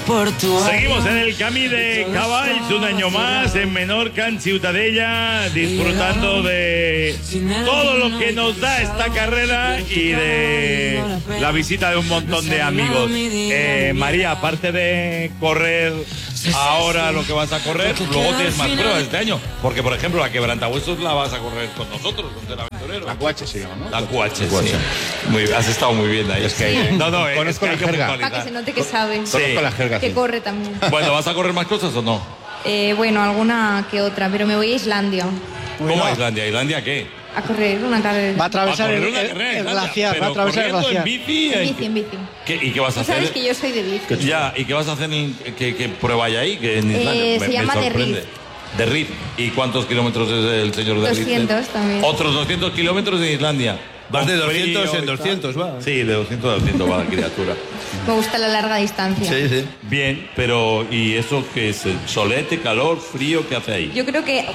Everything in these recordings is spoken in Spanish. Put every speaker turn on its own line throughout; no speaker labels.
Seguimos en el Camí de Cavalls, un año más en Menorca, en Ciutadella, disfrutando de todo lo que nos da esta carrera y de la visita de un montón de amigos. María, aparte de correr ahora lo que vas a correr, luego tienes más pruebas este año, porque por ejemplo la Quebrantahuesos la vas a correr con nosotros, con el aventurero.
La QH se llama, ¿no?
La QH, sí. Has estado muy bien ahí. Es que
conozco la jerga.
Para que se note que sabe.
Sí.
Conozco la jerga.
Que corre también.
Bueno, ¿vas a correr más cosas o no?
Bueno, alguna que otra, pero me voy a Islandia.
¿Cómo a Islandia? ¿Islandia qué?
A correr una carrera.
Va a atravesar
correr
el
una carrera en Islandia,
glaciar, va a
pero
atravesar el
corriendo
glaciar.
en bici.
En bici.
¿Y qué vas a
Tú sabes
hacer?
que yo soy de bici.
Ya, ¿y qué vas a hacer? ¿Qué prueba hay ahí? Que en Islandia
se llama The
sorprende. De Rif. ¿Y cuántos kilómetros es el señor de Rif?
200 también.
Otros 200 kilómetros en Islandia.
Vas de
Con
200
frío
en
y
200,
tal.
va.
Sí, de 200 a 200 va la criatura.
Me gusta la larga distancia.
Sí, sí.
Bien, pero ¿y eso qué es? ¿Solete, calor, frío? ¿Qué hace ahí?
Yo creo que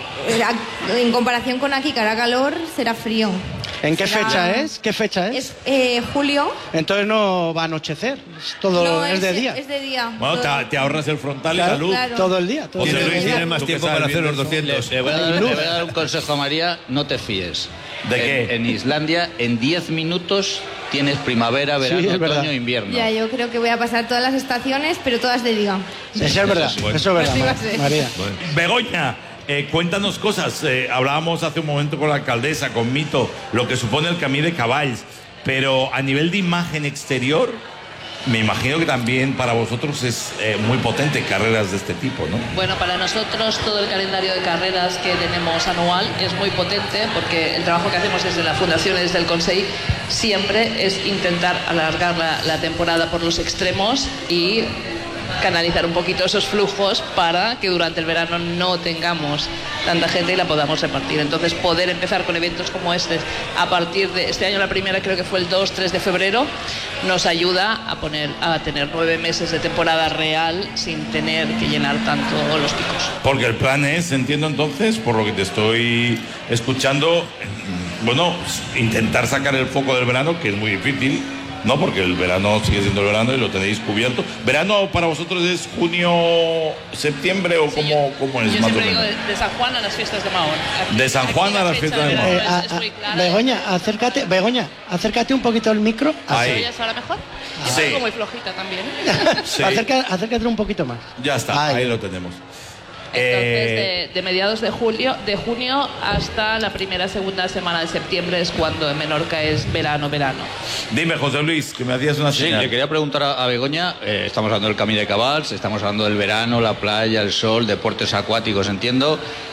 en comparación con aquí, que hará calor, será frío.
¿En qué
Será-
fecha es? ¿Qué fecha es?
Es julio.
Entonces no va a anochecer. Es de día.
Es de día.
Bueno,
Todo-
te ahorras el frontal y
Claro,
la luz.
claro.
Todo el día. Todo
José
el
Luis,
día.
Tienes más
¿tú qué
tiempo
sabes
para hacer
bien
los
de eso?
200.
Le voy a dar un consejo a María, no te fíes.
¿De qué?
En Islandia, en 10 minutos tienes primavera, verano,
Sí, es verdad.
otoño, invierno.
Ya, yo creo que voy a pasar todas las estaciones, pero todas de día.
Eso es verdad.
Bueno.
Eso es
Así va a
verdad,
ser.
María.
Begoña, cuéntanos cosas. Hablábamos hace un momento con la alcaldesa, con Mito, lo que supone el Camí de Cavalls, pero a nivel de imagen exterior, me imagino que también para vosotros es muy potente carreras de este tipo, ¿no?
Bueno, para nosotros todo el calendario de carreras que tenemos anual es muy potente porque el trabajo que hacemos desde la Fundación y desde el Consejo siempre es intentar alargar la temporada por los extremos y canalizar un poquito esos flujos para que durante el verano no tengamos tanta gente y la podamos repartir. Entonces poder empezar con eventos como este a partir de este año, la primera creo que fue el 2-3 de febrero, nos ayuda a tener 9 meses de temporada real sin tener que llenar tanto los picos.
Porque el plan es, entiendo entonces, por lo que te estoy escuchando, bueno, intentar sacar el foco del verano, que es muy difícil, ¿no? Porque el verano sigue siendo el verano y lo tenéis cubierto. ¿Verano para vosotros es junio, septiembre o cómo es
Yo
más o
siempre digo
menos?
de San Juan a las fiestas de Mahón.
De San Juan
la
a las
fecha
fiestas de
del
Mahón.
verano es muy clara.
Begoña, acércate un poquito al micro.
Ahí.
¿Me oyes ahora mejor? Yo
Sí.
salgo muy flojita también.
Sí.
Acércate un poquito más.
Ya está, ahí lo tenemos.
Entonces, de mediados de junio hasta la segunda semana de septiembre es cuando en Menorca es verano.
Dime, José Luis, que me hacías una
Sí,
señal.
le quería preguntar a Begoña, estamos hablando del Camí de Cavalls, estamos hablando del verano, la playa, el sol, deportes acuáticos, entiendo.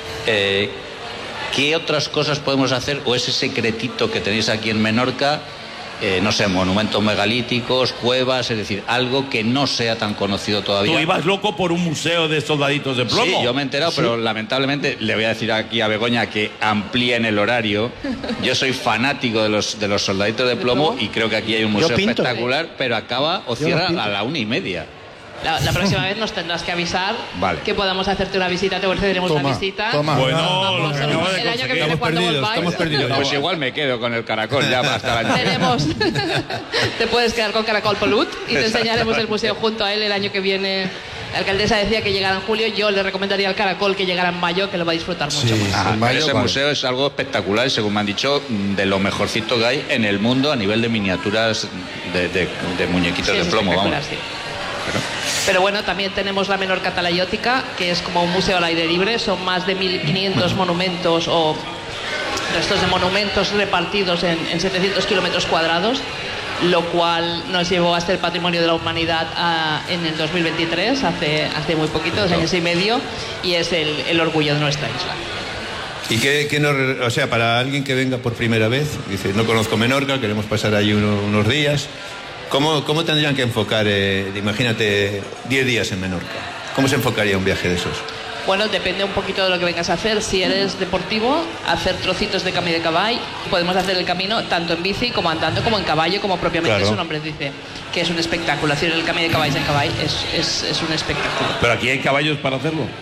¿Qué otras cosas podemos hacer o ese secretito que tenéis aquí en Menorca? No sé, monumentos megalíticos, cuevas, es decir, algo que no sea tan conocido todavía.
Tú ibas loco por un museo de soldaditos de plomo.
Sí, yo me he enterado, pero lamentablemente le voy a decir aquí a Begoña que amplíen el horario. Yo soy fanático de los soldaditos de plomo y creo que aquí hay un museo
pinto.
espectacular, pero acaba o
Yo
cierra
pinto.
a la 1:30.
La próxima vez nos tendrás que avisar
Vale.
que podamos hacerte una visita, te ofreceremos una visita.
Bueno,
Vamos,
lo que acabo de
el año que
conseguir.
viene cuando volváis.
Estamos perdidos.
Pues igual me quedo con el caracol ya hasta el año que viene.
Tenemos, te puedes quedar con Caracol Polut y te enseñaremos el museo junto a él el año que viene. La alcaldesa decía que llegara en julio, yo le recomendaría al Caracol que llegara en mayo, que lo va a disfrutar mucho más.
Ajá,
en mayo,
pero ese
vale.
museo es algo espectacular y según me han dicho, de lo mejorcito que hay en el mundo a nivel de miniaturas de muñequitos
Sí,
de
es
plomo, vamos.
espectacular, sí. Pero bueno, también tenemos la Menorca Talayótica, que es como un museo al aire libre, son más de 1500 monumentos o restos de monumentos repartidos en 700 kilómetros cuadrados, lo cual nos llevó a ser Patrimonio de la Humanidad en el 2023, hace muy poquito, 2 años y medio, y es el orgullo de nuestra isla.
Y que o sea, para alguien que venga por primera vez, dice, no conozco Menorca, queremos pasar allí unos días, ¿cómo tendrían que enfocar, imagínate, 10 días en Menorca? ¿Cómo se enfocaría un viaje de esos?
Bueno, depende un poquito de lo que vengas a hacer. Si eres deportivo, hacer trocitos de Camí de Caball. Podemos hacer el camino tanto en bici como andando, como en caballo, como propiamente
Claro.
su nombre dice, que es un espectáculo. Hacer el Camí de Caball en Caball es un espectáculo.
Pero aquí hay caballos para hacerlo.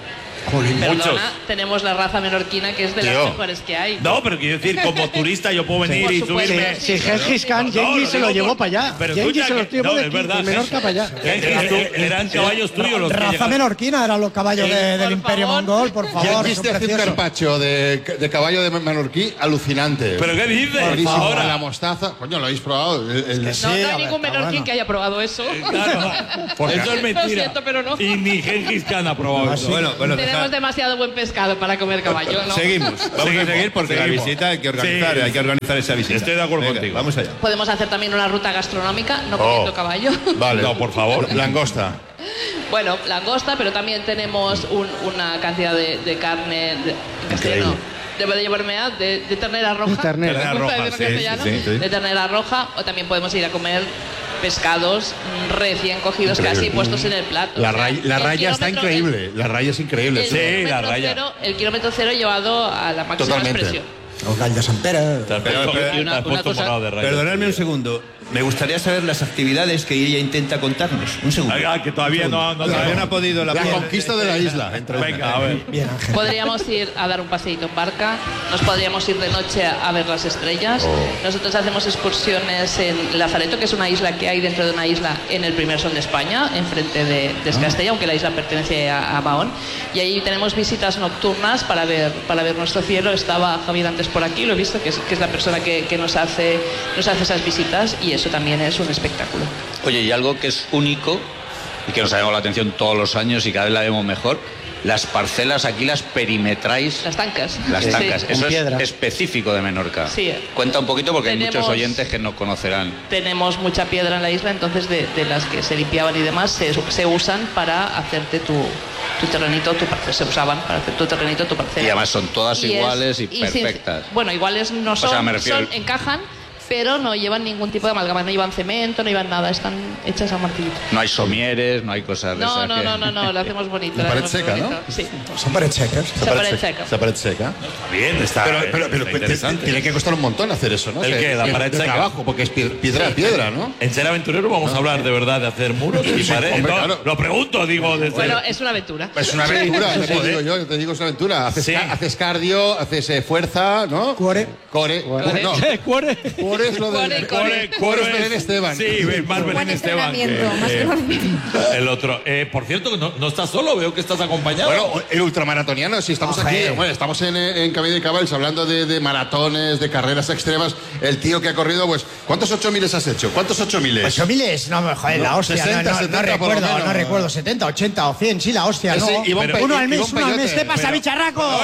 Perdona, tenemos la raza menorquina que es de las mejores que hay.
No, pero quiero decir, como turista yo puedo venir y subirme.
Si Gengis Khan, Genghis se lo llevó para allá.
Pero
Genghis se lo llevó de Menorca para allá.
Eran caballos tuyos los que
Raza menorquina eran los caballos del Imperio Mongol, por favor.
Gengis te hace un carpaccio de caballo de menorquí alucinante.
¿Pero qué dices?
Ahora la mostaza. Coño, ¿lo habéis probado?
No hay ningún menorquín que haya probado eso.
Claro, eso es mentira.
Lo siento, pero no.
Y ni Gengis Khan ha probado eso.
Bueno,
Tenemos demasiado buen pescado para comer caballo, ¿no?
Seguimos. Vamos a seguir porque la visita hay que organizar, hay que organizar esa visita.
Estoy de acuerdo
Venga,
contigo.
Vamos allá.
Podemos hacer también una ruta gastronómica, no comiendo caballo.
Vale.
No, por favor.
Langosta.
Bueno, langosta, pero también tenemos una cantidad de carne, en castellano, debe de llevarme de ternera roja.
Ternera
roja,
En castellano, de ternera roja, o también podemos ir a comer pescados recién cogidos, casi puestos en el plato.
La
O sea,
raya está increíble. La raya es increíble.
Sí, la raya.
El kilómetro cero llevado a la máxima
Totalmente.
expresión.
Los gallos de Sant Pere.
Y una cosa-
Perdonadme un segundo. Me gustaría saber las actividades que ella intenta contarnos. Un segundo.
Que todavía no
Todavía no ha podido
La conquista de la isla.
Venga, a ver.
Bien, Ángel.
Podríamos ir a dar un paseíto en barca, nos podríamos ir de noche a ver las estrellas. Nosotros hacemos excursiones en Lazareto, que es una isla que hay dentro de una isla en el primer sol de España, enfrente de Castella, aunque la isla pertenece a Mahón. Y ahí tenemos visitas nocturnas para ver nuestro cielo. Estaba Javier antes por aquí, lo he visto, que es la persona que nos hace esas visitas, y eso también es un espectáculo.
Oye, y algo que es único y que nos ha llamado la atención todos los años y cada vez la vemos mejor, las parcelas aquí las perimetráis.
Las tancas.
Las tancas,
Sí.
eso
piedra.
es específico de Menorca.
Sí.
Cuenta un poquito porque hay muchos
Tenemos-
oyentes que no conocerán.
Tenemos mucha piedra en la isla, entonces de las que se limpiaban y demás se usan para hacerte tu terrenito, tu parcela. Se usaban para hacer tu terrenito, tu parcela.
Y además son todas iguales y
sin-
perfectas.
bueno, iguales no son,
sea, me refiero-
encajan, pero no llevan ningún tipo de amalgama, no llevan cemento, no llevan nada, están hechas a martillito.
No hay somieres, no hay cosas de
No,
esas
no,
que-
no, lo hacemos bonito.
De
lo
pared
hacemos
seca, ¿no?
bonito. Sí,
Son paredes secas.
se pared seca.
Esa pared seca.
Bien, está.
Pero
interesante.
tiene que costar un montón hacer eso, ¿no?
¿El qué? La pared
de
seca.
trabajo, porque es piedra, ¿no?
En Ser Aventurero vamos a hablar de verdad de hacer muros y paredes.
hombre,
No,
claro.
Lo pregunto, digo, desde.
Bueno, es una aventura.
Es una aventura,
Sí.
yo te digo, es una aventura. Haces,
Sí.
haces cardio, haces fuerza, ¿no?
Cuore.
Core. No,
Cuore.
core es lo de... Core es Belén Esteban.
Sí, más Belén
Buen
Esteban.
entrenamiento, más entrenamiento.
El otro. Por cierto, no estás solo, veo que estás acompañado.
Bueno, el ultramaratoniano, si estamos aquí, bueno, estamos en Camí de Caballos hablando de maratones, de carreras extremas. El tío que ha corrido, pues, ¿cuántos 8000 has hecho? ¿Cuántos 8000?
8000, no, joder, la hostia,
60,
no
70 por lo
recuerdo,
menos.
no recuerdo, 70, 80 o 100, sí, la hostia,
Ese
no.
Iván
Uno al mes,
Iván
uno al mes.
Peyote.
¿Qué pasa, bicharraco?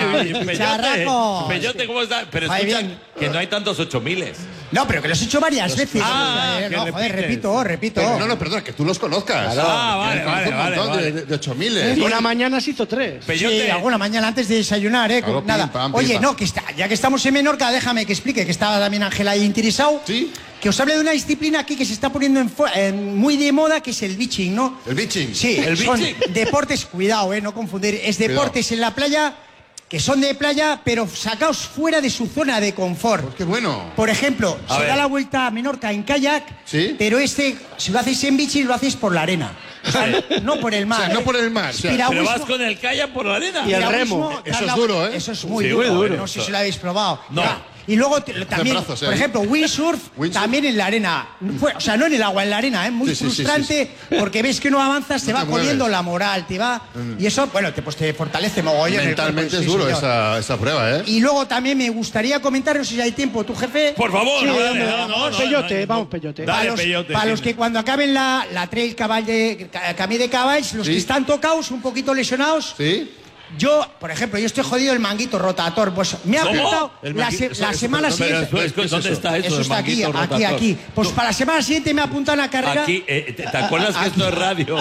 Bicharraco.
Peyote, ¿cómo estás? Pero
Ay,
escucha,
bien.
que no hay tantos 8000.
No, pero que los he hecho varias veces.
que
No, joder,
repites.
repito.
No, perdona, que tú los conozcas.
Vale,
Conoces un montón
vale.
de 8000.
Una mañana se hizo 3.
Peyote.
Sí, alguna mañana antes de desayunar,
Claro, pim,
nada.
pam, pim,
Oye,
pam.
no, ya que estamos en Menorca, déjame que explique que estaba también Ángela ahí interesado.
Sí.
Que os hable de una disciplina aquí que se está poniendo muy de moda, que es el beaching, ¿no?
El beaching.
Sí,
¿El
son
beaching?
deportes, cuidado, no confundir, es deportes en la playa que son de playa, pero sacaos fuera de su zona de confort.
Qué bueno.
Por ejemplo,
A
se
ver.
da la vuelta a Menorca en kayak,
Sí.
pero si lo hacéis en bici, lo hacéis por la arena. O sea, no por el mar.
O sea, no por el mar, o sea,
Pero
Piragüismo-
vas con el kayak por la arena.
Y el
piragüismo,
remo.
dar
Eso es
la-
duro, ¿eh?
Eso es muy
Sí,
duro.
muy duro.
No sé si lo habéis probado.
No.
Y luego también,
brazos,
por ejemplo, windsurf,
Windsurf.
también en la arena. O sea, no en el agua, en la arena, ¿eh? Muy
Sí, sí, sí,
frustrante porque ves que no avanzas, te
No
va
te
jodiendo
mueves.
la moral, te va. Y eso, bueno, te fortalece mogollón. el
Mentalmente
cuerpo,
es
sí,
duro
señor.
esa prueba, ¿eh?
Y luego también me gustaría comentar, no sé si hay tiempo, tu jefe.
Por favor,
Sí,
no, dale,
hombre,
no,
Peyote, vamos, Peyote.
Dale,
Para
Peyote.
los que cuando acaben la trail Camí de Caballos, los
Sí.
que están tocados, un poquito lesionados,
¿Sí?
yo, por ejemplo, yo estoy jodido el manguito rotator. Pues me ha
¿Cómo?
apuntado
El
la,
manguito,
la
eso,
semana
pero
siguiente.
¿Dónde está eso?
Eso
el
está aquí,
manguito rotator?
aquí. Pues para la semana siguiente me apuntan a carrera.
Aquí, ¿te acuerdas que esto es radio?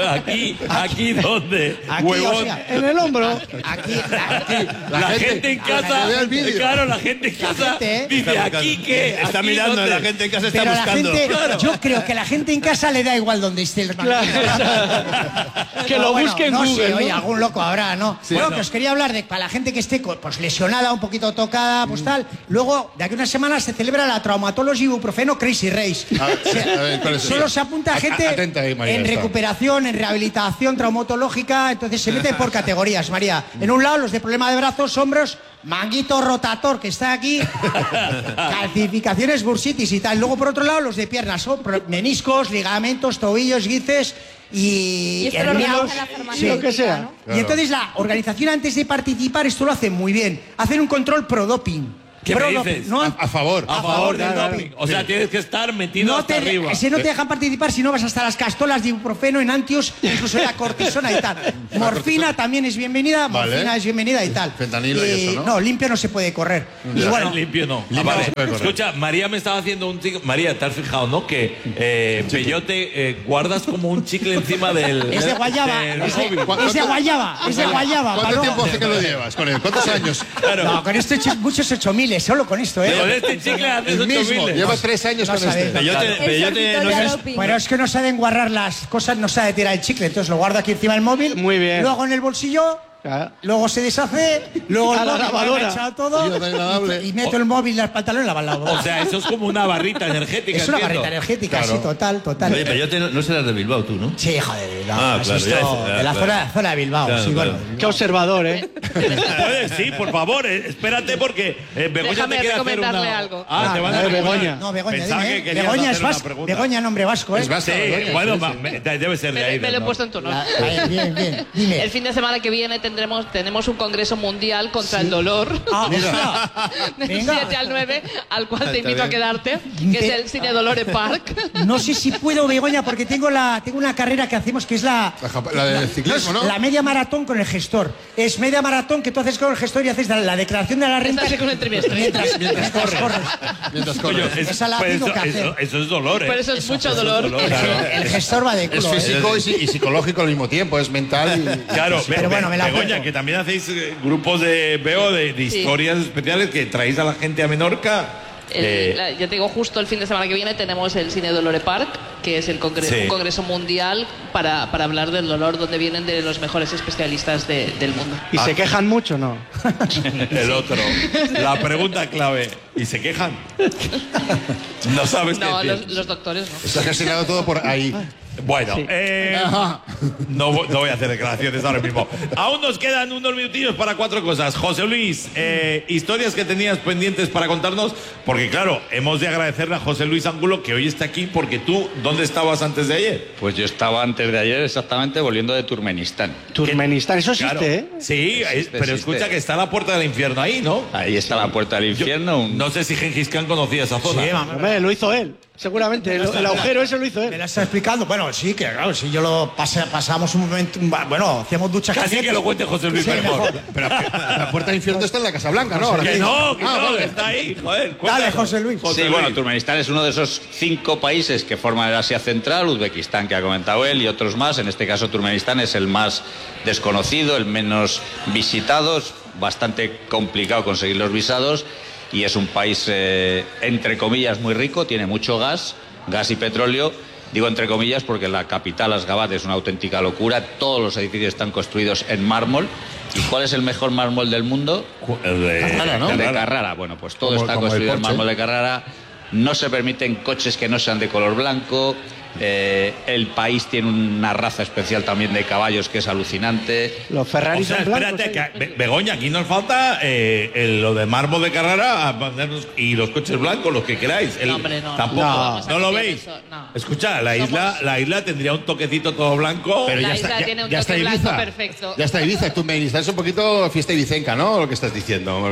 Aquí, ¿dónde?
Aquí,
Huevón.
o sea,
En el hombro.
aquí,
La gente en casa,
vea el vídeo.
claro, la gente en casa
gente, ¿eh?
dice,
Está
¿aquí
buscando.
qué?
Está
¿Aquí
mirando,
dónde?
la gente en casa está
pero la
buscando.
gente,
Claro.
yo creo que la gente en casa le da igual donde esté el manguito.
Que
No,
lo
bueno,
busque en
no
Google.
sé,
¿no?
oye, algún loco habrá, ¿no? no.
Sí.
Bueno, que os quería hablar de para la gente que esté pues lesionada, un poquito tocada, pues tal. Luego, de aquí a unas semanas se celebra la Traumatology Ibuprofeno Crazy Race.
A ver, ¿cuál es
Solo
eso?
se apunta gente
Atenta ahí, María,
en
está.
recuperación, en rehabilitación traumatológica, entonces se mete por categorías, María. En un lado los de problema de brazos, hombros, manguito rotator, que está aquí, calcificaciones, bursitis y tal. Luego por otro lado los de piernas, son meniscos, ligamentos, tobillos, guices
Y esto lo
herniados.
organiza la farmacia.
Sí.
Lo que sea.
¿no?
Claro.
Y entonces la organización antes de participar esto lo hace muy bien. Hacen un control pro-doping.
¿Qué me
Pro-doping,
dices?
¿no?
A favor.
A favor del
claro,
doping. O sea, tienes que estar metido
No
hasta arriba.
no te dejan participar si no vas hasta las castolas de ibuprofeno, enantios, incluso la cortisona y tal. Morfina también es bienvenida,
Vale.
morfina es bienvenida y tal.
Fentanilo y eso, ¿no?
No, limpio no se puede correr. Y bueno,
Limpio no.
Limpio
vale.
no se puede correr.
Escucha, María me estaba haciendo un chicle. María, ¿te has fijado, no? Que Peyote guardas como un chicle encima del.
es de guayaba,
del
es
móvil.
es de guayaba, es de guayaba.
¿Cuánto
Paloma.
tiempo hace que lo llevas con él? ¿Cuántos años?
Claro.
No, con esto he hecho muchos 8.000, solo con esto, ¿eh?
Con este chicle haces
El
8.000.
mismo. Lleva 3 años
No
con
sabéis.
este.
El
no
sortito de
es.
doping.
Pero es que no saben guardar las cosas, no sabe tirar el chicle, entonces lo guardo aquí encima del móvil.
Muy bien.
Luego en el bolsillo.
Claro.
Luego se deshace, luego el
A la
móvil,
lavadora.
lo he echado todo
Biodegradable.
y meto el móvil y el pantalón en la lavadora.
O sea, eso es como una barrita energética.
Es una
entiendo.
barrita energética,
Claro.
sí, total, total.
Oye, Peyote no serás de Bilbao tú, ¿no?
Sí, joder, de Bilbao.
Ah,
has
claro,
visto,
ya,
de la
claro.
zona de Bilbao,
Claro,
sí,
claro.
bueno.
Qué observador, ¿eh?
Puedes, sí, por favor, espérate porque Begoña
Déjame
te quiere hacer
recomendarle
una...
algo.
Ah, te van a recomendar.
Begoña.
No, Begoña,
Pensaba
dime.
que querías
Begoña
hacer
es
una
vasco.
pregunta.
Begoña, nombre vasco, ¿eh?
Es vasco.
Sí,
Begoña,
bueno,
sí, sí.
debe ser de ahí.
Me lo he
¿no?
puesto en tu honor.
Bien, bien, dime.
El fin de semana que viene tenemos un congreso mundial contra el dolor.
Ah, hostia.
Del
Venga.
7 al 9, al cual te invito
bien.
a quedarte, que es el Cine Dolore Park.
No sé si puedo, Begoña, porque tengo una carrera que hacemos que es la
La de ciclismo, ¿no?
la media maratón con el gestor. Es media maratón que tú haces con el gestor y haces la declaración de la renta.
Estás con el trimestre.
Mientras corres.
Mientras
Coño,
corres.
Esa la
pues
tengo que hacer.
eso es dolor, ¿eh?
Por eso es mucho dolor.
El gestor va de
Es
culo, ¿eh?
físico y psicológico al mismo tiempo, es mental y...
Claro,
Pero bueno, me la
Begoña,
apunto.
que también hacéis grupos de
Sí.
historias especiales que traéis a la gente a Menorca.
Ya te digo, justo el fin de semana que viene tenemos el Cine Dolore Park, que es el congreso,
Sí.
un congreso mundial para hablar del dolor, donde vienen de los mejores especialistas del mundo.
¿Y se quejan mucho no?
El otro. La pregunta clave. ¿Y se quejan? No sabes
No,
qué decir.
los doctores no.
Está gestionado todo por ahí.
Bueno,
Ajá.
no voy a hacer declaraciones ahora mismo. Aún nos quedan unos minutillos para 4 cosas. José Luis, historias que tenías pendientes para contarnos, porque claro, hemos de agradecerle a José Luis Angulo que hoy está aquí, porque tú, ¿dónde estabas antes de ayer?
Pues yo estaba antes de ayer exactamente volviendo de Turkmenistán.
Turkmenistán, eso existe,
Claro.
¿eh?
Sí, pero
existe.
escucha que está la puerta del infierno ahí, ¿no?
Ahí está la puerta del infierno.
No sé si Gengis Khan conocía esa zona.
Hombre, lo hizo él. Seguramente, el agujero ese lo hizo
Me
él.
la está explicando. Bueno, sí, que claro, si yo lo pasamos un momento, bueno, hacíamos duchas
Casi
calientes.
que lo cuente José Luis
Sí,
mejor.
Pero la puerta del infierno está en la Casa Blanca, ¿no? Ahora
Que
mismo.
no, que no,
vale.
que está ahí. Joder,
Dale,
cuéntanos.
José Luis.
Sí, bueno, Turkmenistán es uno de esos 5 países que forman el Asia Central, Uzbekistán, que ha comentado él, y otros más. En este caso, Turkmenistán es el más desconocido, el menos visitado. Es bastante complicado conseguir los visados y es un país, entre comillas, muy rico, tiene mucho gas y petróleo. Digo entre comillas porque la capital, Asgabat, es una auténtica locura. Todos los edificios están construidos en mármol. ¿Y cuál es el mejor mármol del mundo?
El de
Carrara, ¿no?
El de Carrara. Bueno, pues todo
Como-
está
como el
construido en
Porsche.
mármol de Carrara. No se permiten coches que no sean de color blanco. El país tiene una raza especial también de caballos que es alucinante.
Los
O
Ferraris
sea,
son blancos.
espérate, que, Begoña, aquí nos falta lo de mármol de Carrara y los coches blancos, los que queráis.
No, hombre, no.
Tampoco.
No.
Vamos a
¿No lo
copiar
veis?
eso, no.
Escucha, la
Somos-
isla tendría un toquecito todo blanco.
Pero
La
ya
isla
está,
tiene un
ya está
toque blanco
Ibiza.
perfecto.
Ya está Ibiza, Turkmenistán es un poquito fiesta ibicenca, ¿no? Lo que estás diciendo.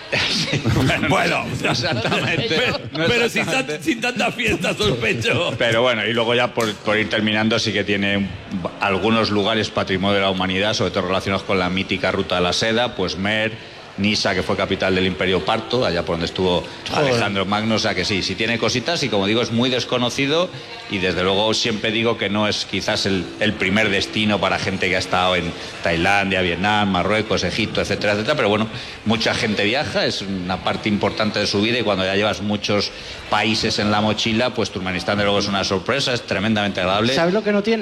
Bueno,
Exactamente.
pero sin tanta fiesta, sospecho.
Pero bueno, y luego ya por ir terminando, sí que tiene algunos lugares patrimonio de la humanidad, sobre todo relacionados con la mítica ruta de la seda, pues Mer, Nisa, que fue capital del Imperio Parto, allá por donde estuvo Alejandro Magno, o sea que sí tiene cositas y como digo es muy desconocido y desde luego siempre digo que no es quizás el primer destino para gente que ha estado en Tailandia, Vietnam, Marruecos, Egipto, etcétera, etcétera, pero bueno, mucha gente viaja, es una parte importante de su vida y cuando ya llevas muchos países en la mochila, pues Turkmenistán de luego es una sorpresa, es tremendamente agradable.
¿Sabes lo que no tiene?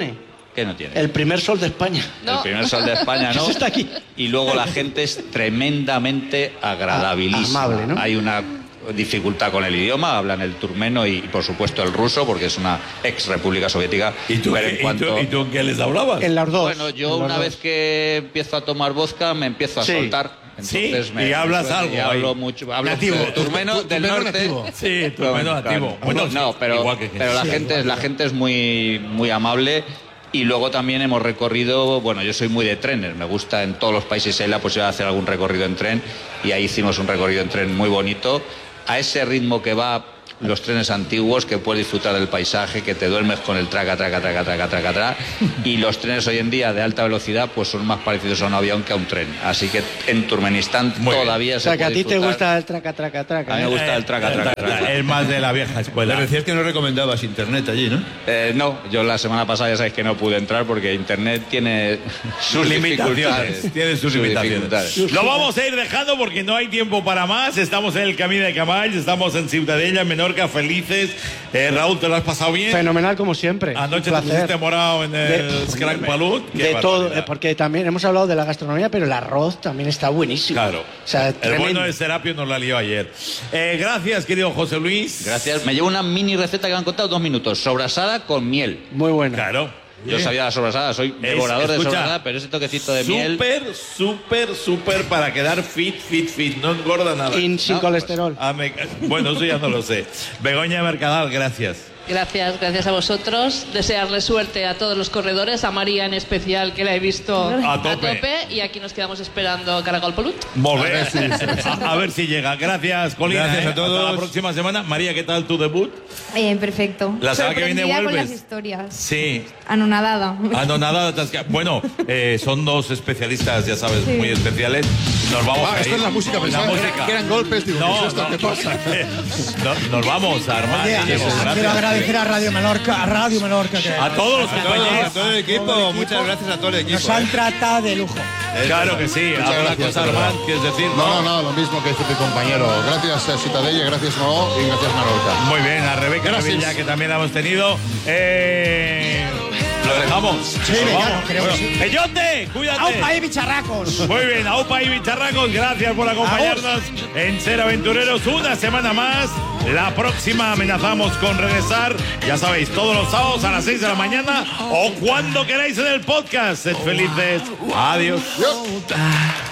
¿Qué no tiene?
El primer sol de España.
No.
El primer sol de España, ¿no?
Eso está aquí.
Y luego la gente es tremendamente agradabilísima.
Amable, ¿no?
Hay una dificultad con el idioma, hablan el turmeno y por supuesto el ruso, porque es una ex república soviética.
¿Y tú,
pero en cuanto...
¿y tú en qué les hablabas?
En los dos.
Bueno, yo
En los
una
dos.
vez que empiezo a tomar vodka me empiezo a
Sí.
soltar. Entonces
Sí, y hablas algo
y hablo
ahí.
mucho. Hablo
Nativo.
turmeno del
Turmeno
norte.
nativo.
Sí, turmeno nativo.
Claro.
Bueno,
No,
sí,
pero,
igual que
pero la
sí,
gente es muy, muy amable. Y luego también hemos recorrido, bueno, yo soy muy de trenes, me gusta en todos los países hay la posibilidad de hacer algún recorrido en tren y ahí hicimos un recorrido en tren muy bonito, a ese ritmo que va los trenes antiguos, que puedes disfrutar del paisaje, que te duermes con el traca, traca, traca, traca, traca, traca, y los trenes hoy en día de alta velocidad pues son más parecidos a un avión que a un tren, así que en Turkmenistán
Muy bien.
todavía
O sea,
se
que a
puede
ti te
disfrutar.
gusta el traca, traca, traca.
A mí me gusta el traca, traca, traca.
Es más de la vieja escuela.
Le decías que no recomendabas internet allí, ¿no?
No, yo la semana pasada ya sabéis que no pude entrar porque internet tiene sus
Limitaciones. Tiene sus limitaciones.
dificultades.
Lo vamos a ir dejando porque no hay tiempo para más. Estamos en el Camí de Cavalls, estamos en Ciutadella, en Menorca, felices. Raúl, ¿te lo has pasado bien?
Fenomenal como siempre.
Anoche
Un
te
placer.
pusiste morado en el Scrank Palut. Qué
De todo,
barbaridad.
porque también hemos hablado de la gastronomía, pero el arroz también está buenísimo.
Claro.
O sea,
El
tremendo.
bueno de Serapio nos la lió ayer. Gracias, querido José Luis.
Gracias. Me llevo una mini receta que me han contado 2 minutos. Sobrasada con miel.
Muy buena.
Claro.
Yo sabía la sobrasada, soy devorador de
escucha,
sobrasada, pero ese toquecito de miel...
Súper para quedar fit. No engorda nada.
Sin
No,
colesterol.
Bueno, eso ya no lo sé. Begoña Mercadal, gracias.
Gracias a vosotros. Desearle suerte a todos los corredores, a María en especial, que la he visto
A tope.
y aquí nos quedamos esperando Caragol Polut.
Volver. A ver si llega. Gracias, Colina.
Gracias a todos.
Hasta la próxima semana. María, ¿qué tal tu debut?
Perfecto.
La semana que viene
Sorprendida con
vuelves.
las historias.
Sí.
Anonadada.
Nada. Bueno, son dos especialistas, ya sabes,
Sí.
muy especiales. Nos vamos a
Esta
ir.
es la música, pensaba
La
que
música.
eran golpes, digo, ¿qué es esto?
No.
¿Qué pasa?
Nos vamos a armar.
Oye,
Diego,
quiero
gracias.
agradecer a Radio Menorca, que
A todos los
A
compañeros.
todo el equipo, muchas gracias a todo el equipo.
nos han tratado de lujo.
Claro que sí.
Muchas
¿Alguna
gracias,
cosa,
de verdad.
Armand, quieres decir?
No, lo mismo que dice tu compañero. Gracias a Ciutadella, gracias Noó y gracias Menorca.
Muy bien, a Rebeca
Gracias.
Revilla, que también la hemos tenido. ¿Lo dejamos?
Sí, ya, creo que sí.
¡Peyote! ¡Cuídate!
¡Aupa y bicharracos!
Muy bien, Aupa y Bicharracos, gracias por acompañarnos en Ser Aventureros una semana más. La próxima amenazamos con regresar, ya sabéis, todos los sábados a las 6 de la mañana o cuando queráis en el podcast. Sed felices. Adiós.